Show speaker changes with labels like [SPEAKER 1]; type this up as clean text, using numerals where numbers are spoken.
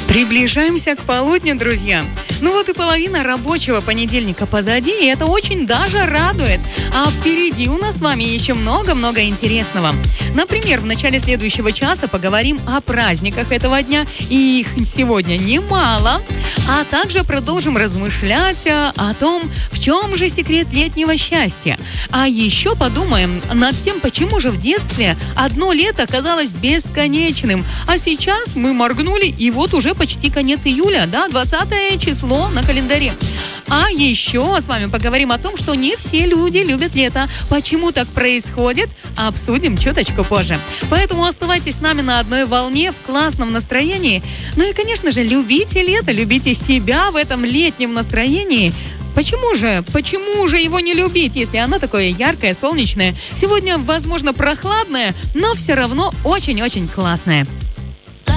[SPEAKER 1] Приближаемся к полудню, друзья. Ну вот и половина рабочего понедельника позади, и это очень даже радует. А впереди у нас с вами еще много-много интересного. Например, в начале следующего часа поговорим о праздниках этого дня, и их сегодня немало. А также продолжим размышлять о том, в чем же секрет летнего счастья. А еще подумаем над тем, почему же в детстве одно лето казалось бесконечным. А сейчас мы моргнули, и вот уже почти конец июля, да, 20 число на календаре. А еще с вами поговорим о том, что не все люди любят лето. Почему так происходит, обсудим чуточку позже. Поэтому оставайтесь с нами на одной волне, в классном настроении. Ну и, конечно же, любите лето, любите себя в этом летнем настроении. Почему же его не любить, если оно такое яркое, солнечное? Сегодня, возможно, прохладное, но все равно очень-очень классное.